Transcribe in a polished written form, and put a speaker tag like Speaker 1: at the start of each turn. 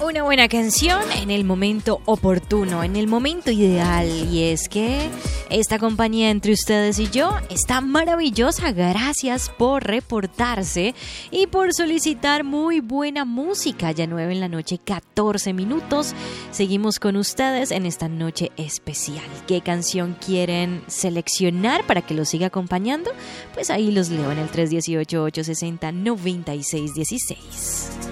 Speaker 1: Una buena canción en el momento oportuno, en el momento ideal. Y es que esta compañía entre ustedes y yo está maravillosa. Gracias por reportarse y por solicitar muy buena música. Ya 9 en la noche, 14 minutos. Seguimos con ustedes en esta noche especial. ¿Qué canción quieren seleccionar para que los siga acompañando? Pues ahí los leo en el 318-860-9616.